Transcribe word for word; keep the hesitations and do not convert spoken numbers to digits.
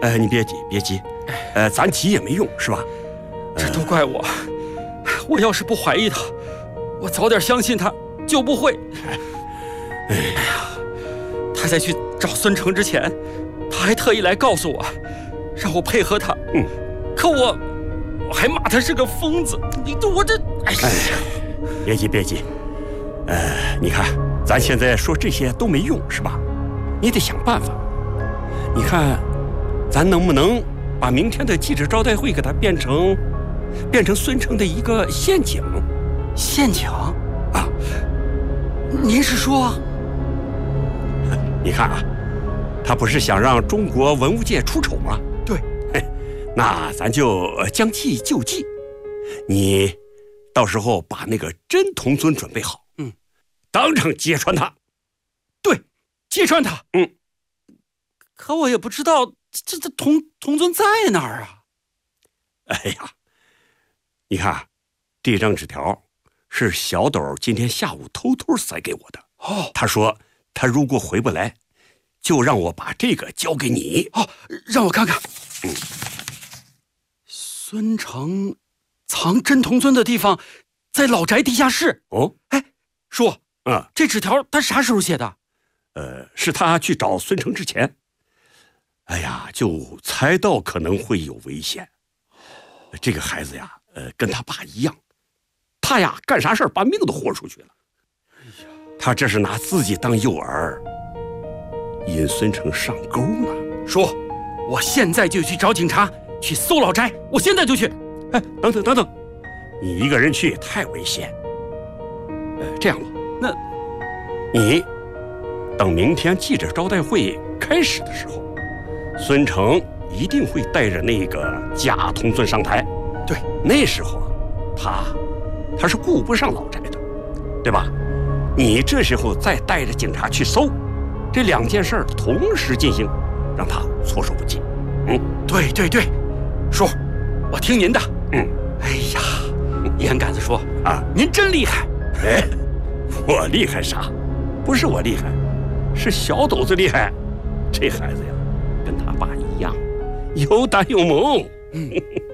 呃，你别急，别急，呃，咱急也没用，是吧？ 这都怪我，我要是不怀疑他，我早点相信他，就不会。哎呀，他在去找孙成之前，他还特意来告诉我，让我配合他。嗯，可我，我还骂他是个疯子。你我这，哎呀， 别急，别急。呃，你看，咱现在说这些都没用，是吧？你得想办法。你看，咱能不能把明天的记者招待会给它变成，变成孙成的一个陷阱？ 陷阱啊？您是说？ 你看啊，他不是想让中国文物界出丑吗？ 对， 那咱就将计就计，你到时候把那个真童尊准备好，嗯，当场揭穿他。 对，揭穿他。 嗯， 可我也不知道这这童童尊在哪儿啊。 哎呀，你看，这张纸条是小斗今天下午偷偷塞给我的。哦，他说他如果回不来，就让我把这个交给你。 哦，让我看看。嗯，孙成藏真童尊的地方在老宅地下室。 哦， 哎，叔， 啊， 这纸条他啥时候写的？ 呃，是他去找孙成之前。哎呀，就猜到可能会有危险。这个孩子呀，呃，跟他爸一样，他呀干啥事儿把命都豁出去了。哎呀，他这是拿自己当诱饵，引孙成上钩呢。 叔，我现在就去找警察，去搜老宅，我现在就去。 哎，等等等等，你一个人去太危险。呃，这样吧， 那你等明天记者招待会开始的时候，孙成一定会带着那个假童尊上台。 对， 那时候他他是顾不上老宅的，对吧？你这时候再带着警察去搜，这两件事同时进行，让他措手不及。嗯， 对对对，叔，我听您的。 嗯， 哎呀，烟杆子说啊， 您真厉害。 哎，我厉害啥？不是我厉害，是小斗子厉害。这孩子呀，跟他爸一样，有胆有谋。嗯。